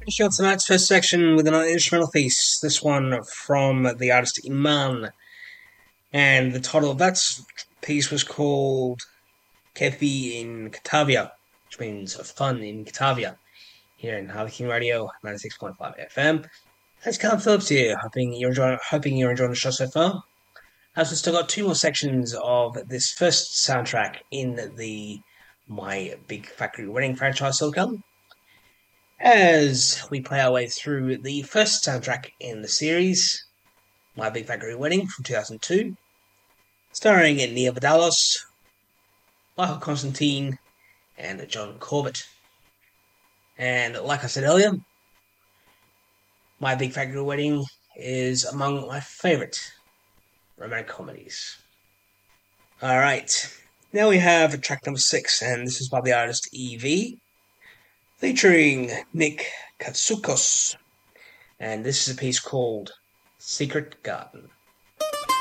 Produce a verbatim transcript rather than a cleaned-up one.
Finishing off tonight's first section with an instrumental piece. This one from the artist Iman. And the title of that piece was called Kefi in Catavia, which means fun in Catavia, here in Harlequin Radio ninety-six point five F M. That's Callum Phillips here, hoping you're enjoying, hoping you're enjoying the show so far. As we've still got two more sections of this first soundtrack in the My Big Factory Wedding franchise still to come, as we play our way through the first soundtrack in the series, My Big Factory Wedding from two thousand two, starring Nia Vardalos, Michael Constantine, and John Corbett. And like I said earlier, My Big Factory Wedding is among my favourite romantic comedies. Alright, now we have track number six, and this is by the artist Evie, featuring Nick Katsukos, and this is a piece called Secret Garden.